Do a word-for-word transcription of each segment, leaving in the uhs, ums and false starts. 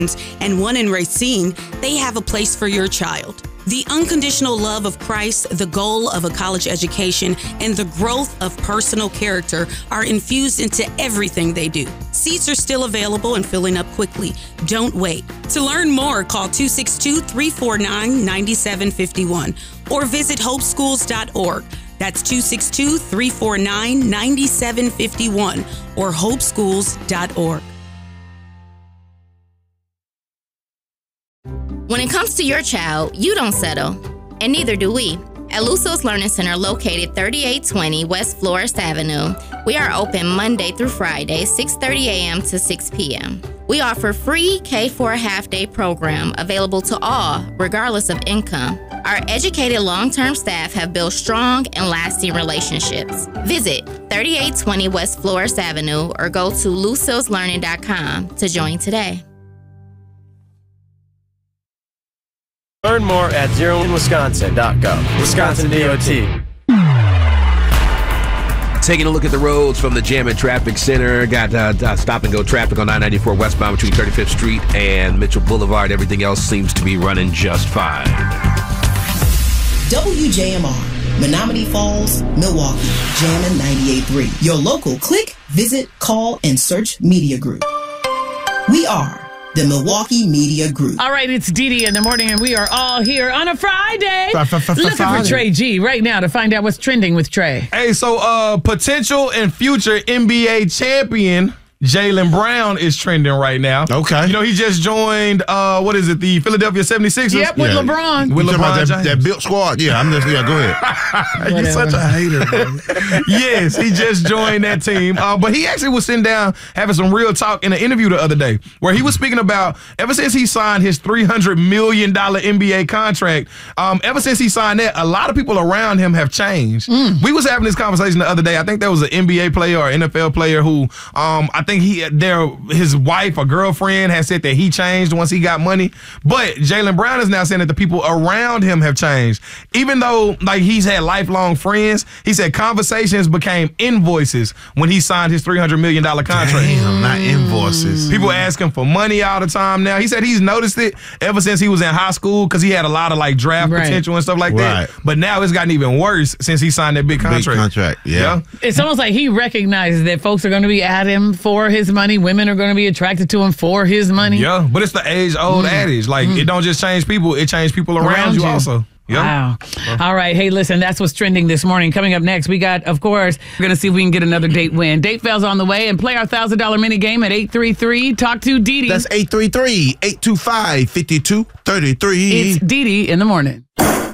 and one in Racine, they have a place for your child. The unconditional love of Christ, the goal of a college education, and the growth of personal character are infused into everything they do. Seats are still available and filling up quickly. Don't wait. To learn more, call two six two, three four nine, nine seven five one or visit hope schools dot org. That's two six two, three four nine, nine seven five one or hope schools dot org. When it comes to your child, you don't settle, and neither do we. At Luso's Learning Center, located thirty-eight twenty West Florist Avenue, we are open Monday through Friday, six thirty a.m. to six p.m. We offer free K four half-day program available to all, regardless of income. Our educated long-term staff have built strong and lasting relationships. Visit thirty-eight twenty West Florist Avenue or go to lusos learning dot com to join today. Learn more at zero in wisconsin dot gov. Wisconsin D O T. Taking a look at the roads from the Jam and Traffic Center. Got uh, uh, stop-and-go traffic on nine ninety-four westbound between thirty-fifth Street and Mitchell Boulevard. Everything else seems to be running just fine. W J M R, Menominee Falls, Milwaukee, Jammin' ninety-eight point three. Your local click, visit, call, and search media group. We are the Milwaukee Media Group. All right, it's Dee Dee in the morning, and we are all here on a Friday. Looking for Friday. Trey G right now to find out what's trending with Trey. Hey, so uh, potential and future N B A champion Jaylen Brown is trending right now. Okay. You know, he just joined, uh, what is it, the Philadelphia seventy-sixers? Yep, with Yeah. LeBron. With You talking LeBron about James. that, that built squad? Yeah, I'm just, yeah, go ahead. You're such a hater, bro. Yes, he just joined that team. Uh, but he actually was sitting down having some real talk in an interview the other day where he was speaking about ever since he signed his three hundred million dollars N B A contract, um, ever since he signed that, a lot of people around him have changed. Mm. We was having this conversation the other day. I think there was an N B A player or N F L player who um, I think he there his wife or girlfriend has said that he changed once he got money. But Jaylen Brown is now saying that the people around him have changed. Even though like he's had lifelong friends, he said conversations became invoices when he signed his three hundred million dollars contract. Damn, not invoices. People ask him for money all the time now. He said he's noticed it ever since he was in high school because he had a lot of like draft Right. potential and stuff like Right. that. But now it's gotten even worse since he signed that big contract. Big contract, yeah. It's almost like he recognizes that folks are going to be at him for his money. Women are going to be attracted to him for his money. Yeah, but it's the age-old mm. adage. Like, mm. it don't just change people, it changes people around, Around you, you. also. Yep. Wow. All right. Hey, listen, that's what's trending this morning. Coming up next, we got, of course, we're going to see if we can get another date win. Date fails on the way and play our one thousand dollars mini game at eight three three. Talk to Dee Dee. That's eight three three, eight two five, five two three three. It's Dee Dee in the morning.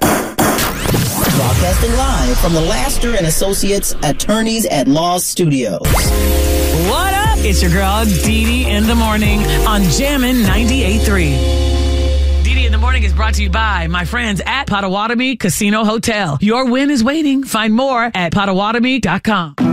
Broadcasting live from the Laster and Associates Attorneys at Law Studios. What up? It's your girl, Dee Dee in the morning on Jammin' ninety-eight point three. Dee Dee in the morning is brought to you by my friends at Potawatomi Casino Hotel. Your win is waiting. Find more at potawatomi dot com.